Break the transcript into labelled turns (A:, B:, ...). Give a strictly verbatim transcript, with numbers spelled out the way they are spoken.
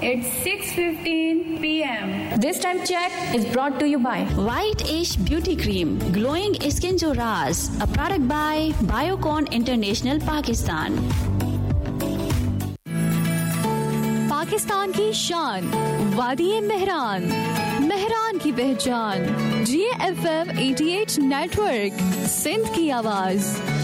A: It's six fifteen p m
B: This time check is brought to you by
C: White Ash Beauty Cream, glowing skin jo raaz, a product by Biocon International Pakistan.
D: Pakistan की शान, वादी मेहरान, मेहरान की पहचान, जी F M अठासी network, Sindh की आवाज.